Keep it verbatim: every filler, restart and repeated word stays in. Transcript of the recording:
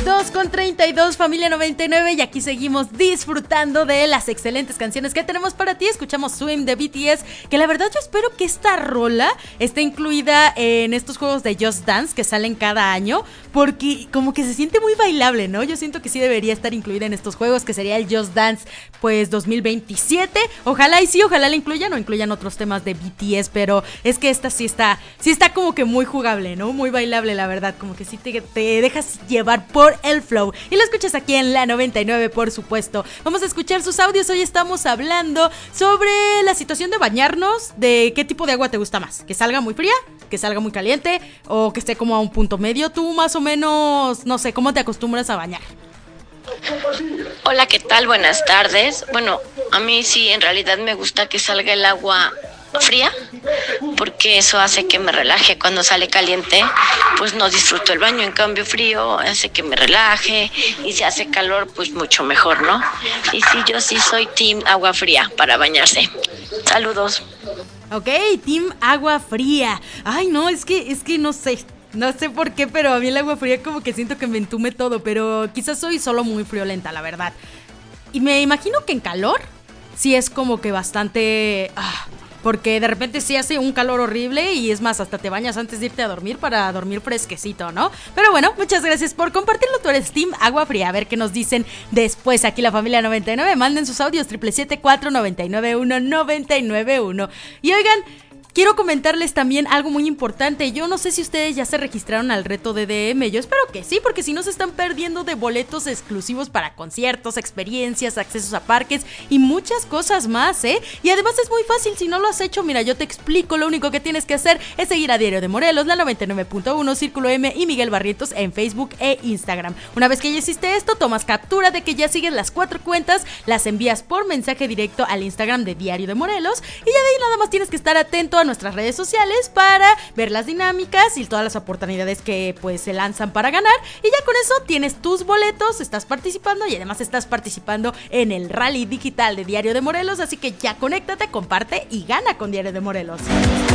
dos con treinta y dos, familia noventa y nueve, y aquí seguimos disfrutando de las excelentes canciones que tenemos para ti. Escuchamos Swim de B T S, que la verdad yo espero que esta rola esté incluida en estos juegos de Just Dance que salen cada año, porque como que se siente muy bailable, ¿no? Yo siento que sí debería estar incluida en estos juegos, que sería el Just Dance pues dos mil veintisiete. Ojalá y sí, ojalá la incluyan o incluyan otros temas de B T S, pero es que esta sí está, sí está como que muy jugable, ¿no? Muy bailable, la verdad, como que sí te, te dejas llevar por el flow. Y lo escuchas aquí en la noventa y nueve, por supuesto. Vamos a escuchar sus audios. Hoy estamos hablando sobre la situación de bañarnos, de qué tipo de agua te gusta más, que salga muy fría, que salga muy caliente o que esté como a un punto medio. Tú más o menos, no sé, ¿cómo te acostumbras a bañar? Hola, ¿qué tal? Buenas tardes. Bueno, a mí sí, en realidad me gusta que salga el agua fría, porque eso hace que me relaje. Cuando sale caliente, pues no disfruto el baño. En cambio, frío hace que me relaje, y si hace calor, pues mucho mejor, ¿no? Y sí, yo sí soy team agua fría para bañarse. Saludos. Ok, team agua fría. Ay, no, es que, es que no sé. No sé por qué, pero a mí el agua fría como que siento que me entume todo, pero quizás soy solo muy friolenta, la verdad. Y me imagino que en calor sí es como que bastante... Ah, porque de repente sí hace un calor horrible y es más, hasta te bañas antes de irte a dormir para dormir fresquecito, ¿no? Pero bueno, muchas gracias por compartirlo. Tú eres team agua fría. A ver qué nos dicen después aquí la familia noventa y nueve. Manden sus audios siete siete siete, cuatro nueve nueve uno, nueve nueve uno. Y oigan, quiero comentarles también algo muy importante. Yo no sé si ustedes ya se registraron al reto de D M. Yo espero que sí, porque si no se están perdiendo de boletos exclusivos para conciertos, experiencias, accesos a parques y muchas cosas más, ¿eh? Y además es muy fácil. Si no lo has hecho, mira, yo te explico. Lo único que tienes que hacer es seguir a Diario de Morelos, la noventa y nueve punto uno, Círculo M y Miguel Barrientos en Facebook e Instagram. Una vez que ya hiciste esto, tomas captura de que ya sigues las cuatro cuentas, las envías por mensaje directo al Instagram de Diario de Morelos, y ya de ahí nada más tienes que estar atento a nuestras redes sociales para ver las dinámicas y todas las oportunidades que pues se lanzan para ganar, y ya con eso tienes tus boletos, estás participando y además estás participando en el rally digital de Diario de Morelos, así que ya conéctate, comparte y gana con Diario de Morelos.